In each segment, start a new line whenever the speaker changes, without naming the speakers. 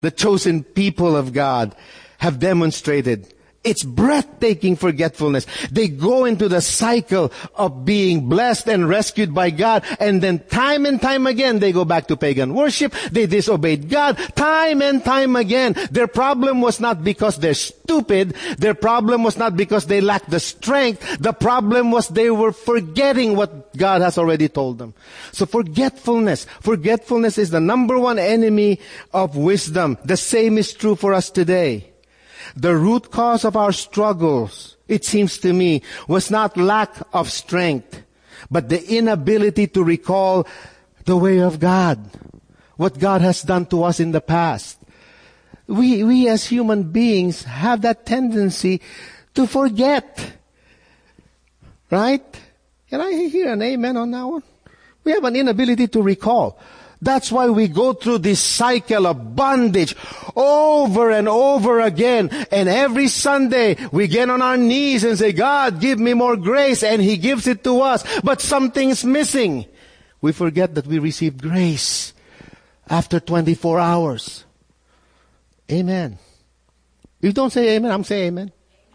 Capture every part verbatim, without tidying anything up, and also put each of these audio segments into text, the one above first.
the chosen people of God, have demonstrated. It's breathtaking forgetfulness. They go into the cycle of being blessed and rescued by God, and then time and time again they go back to pagan worship. They disobeyed God time and time again. Their problem was not because they're stupid. Their problem was not because they lacked the strength. The problem was they were forgetting what God has already told them. So forgetfulness. Forgetfulness is the number one enemy of wisdom. The same is true for us today. The root cause of our struggles, it seems to me, was not lack of strength, but the inability to recall the way of God, what God has done to us in the past. We, we as human beings have that tendency to forget. Right? Can I hear an amen on that one? We have an inability to recall. That's why we go through this cycle of bondage over and over again. And every Sunday we get on our knees and say, God, give me more grace. And He gives it to us. But something's missing. We forget that we received grace after twenty-four hours. Amen. If you don't say amen, I'm saying amen.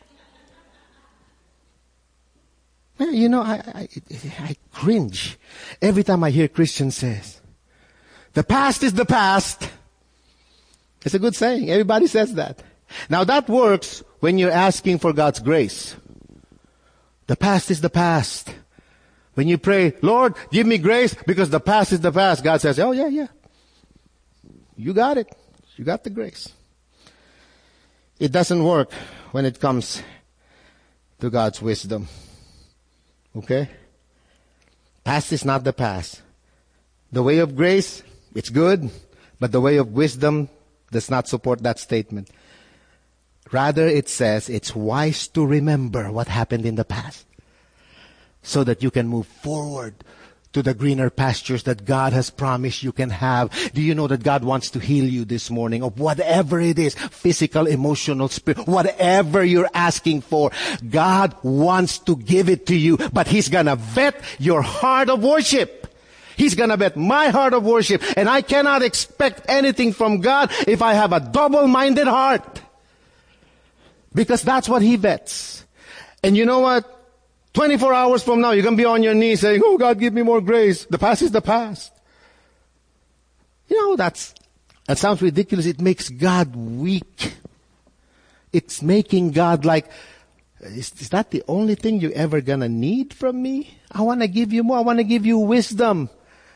Man, you know, I, I, I cringe every time I hear Christians say, the past is the past. It's a good saying. Everybody says that. Now that works when you're asking for God's grace. The past is the past. When you pray, Lord, give me grace because the past is the past. God says, oh yeah, yeah. You got it. You got the grace. It doesn't work when it comes to God's wisdom. Okay? Past is not the past. The way of grace, it's good, but the way of wisdom does not support that statement. Rather, it says it's wise to remember what happened in the past so that you can move forward to the greener pastures that God has promised you can have. Do you know that God wants to heal you this morning of whatever it is, physical, emotional, spiritual, whatever you're asking for? God wants to give it to you, but He's gonna vet your heart of worship. He's gonna vet my heart of worship, and I cannot expect anything from God if I have a double-minded heart. Because that's what He vets. And you know what? twenty-four hours from now, you're gonna be on your knees saying, oh God, give me more grace. The past is the past. You know, that's, that sounds ridiculous. It makes God weak. It's making God like, Is, is that the only thing you ever gonna need from me? I wanna give you more. I wanna give you wisdom.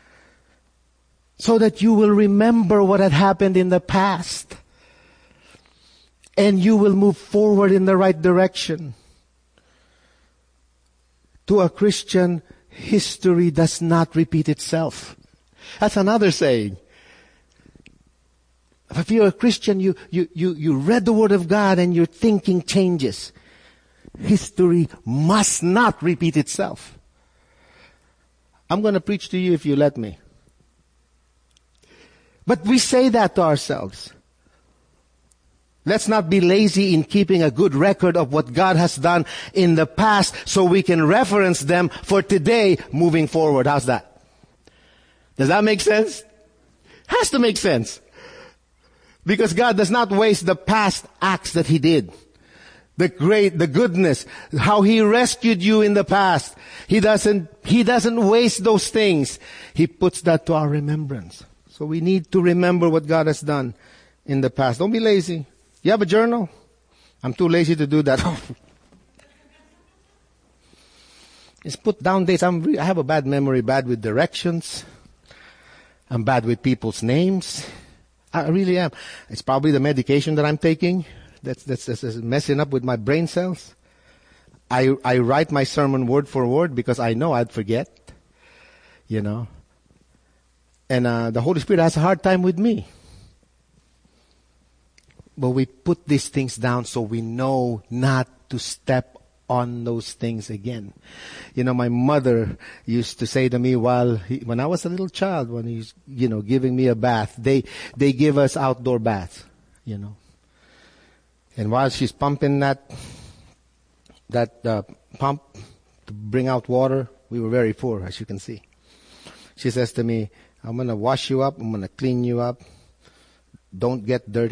So that you will remember what had happened in the past. And you will move forward in the right direction. To a Christian, history does not repeat itself. That's another saying. If you're a Christian, you, you, you, you read the Word of God and your thinking changes. History must not repeat itself. I'm going to preach to you if you let me. But we say that to ourselves. Let's not be lazy in keeping a good record of what God has done in the past so we can reference them for today moving forward. How's that? Does that make sense? Has to make sense. Because God does not waste the past acts that He did. The great, the goodness, how He rescued you in the past. He doesn't, He doesn't waste those things. He puts that to our remembrance. So we need to remember what God has done in the past. Don't be lazy. You have a journal? I'm too lazy to do that. Just put down dates. I'm re- I have a bad memory, bad with directions. I'm bad with people's names. I really am. It's probably the medication that I'm taking. That's, that's, that's messing up with my brain cells. I, I write my sermon word for word because I know I'd forget. You know. And uh, the Holy Spirit has a hard time with me. But we put these things down so we know not to step on those things again. You know, my mother used to say to me while he, when I was a little child, when he's, you know, giving me a bath, they, they give us outdoor baths, you know. And while she's pumping that, that uh, pump to bring out water, we were very poor, as you can see. She says to me, I'm going to wash you up, I'm going to clean you up, don't get dirty